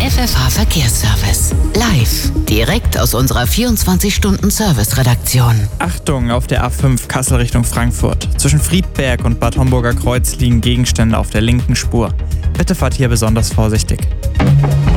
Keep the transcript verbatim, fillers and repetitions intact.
F F H Verkehrsservice. Live, direkt aus unserer vierundzwanzig-Stunden-Service-Redaktion. Achtung, auf der A fünf Kassel Richtung Frankfurt. Zwischen Friedberg und Bad Homburger Kreuz liegen Gegenstände auf der linken Spur. Bitte fahrt hier besonders vorsichtig.